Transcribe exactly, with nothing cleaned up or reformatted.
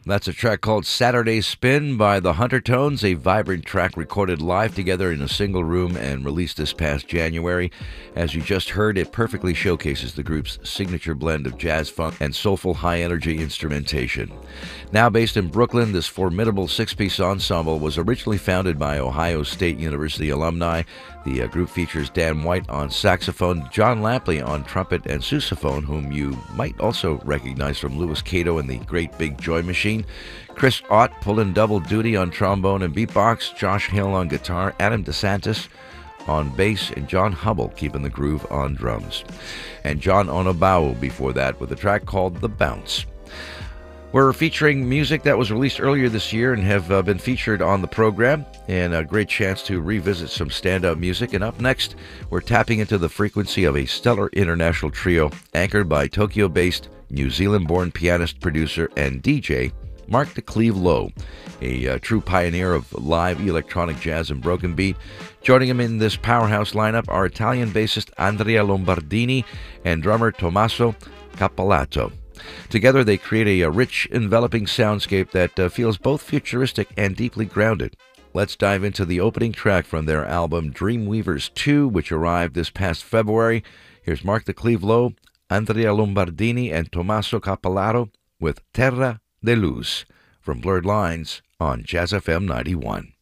That's a track called Saturday Spin by the Huntertones, a vibrant track recorded live together in a single room and released this past January. As you just heard, it perfectly showcases the group's signature blend of jazz funk and soulful high-energy instrumentation. Now based in Brooklyn, this formidable six-piece ensemble was originally founded by Ohio State University alumni. The uh, group features Dan White on saxophone, John Lampley on trumpet and sousaphone, whom you might also recognize from Louis Cato and the Great Big Joy Machine, Chris Ott pulling double duty on trombone and beatbox, Josh Hill on guitar, Adam DeSantis on bass, and John Hubble keeping the groove on drums. And John Onobau before that with a track called The Bounce. We're featuring music that was released earlier this year and have uh, been featured on the program, and a great chance to revisit some standout music. And up next, we're tapping into the frequency of a stellar international trio anchored by Tokyo-based, New Zealand-born pianist, producer, and D J Mark de Cleve Lowe, a uh, true pioneer of live electronic jazz and broken beat. Joining him in this powerhouse lineup are Italian bassist Andrea Lombardini and drummer Tommaso Cappalato. Together, they create a, a rich, enveloping soundscape that uh, feels both futuristic and deeply grounded. Let's dive into the opening track from their album Dreamweavers two, which arrived this past February. Here's Mark de Cleve Lowe, Andrea Lombardini, and Tommaso Cappalato with Terra de Luz from Blurred Lines on Jazz F M ninety-one.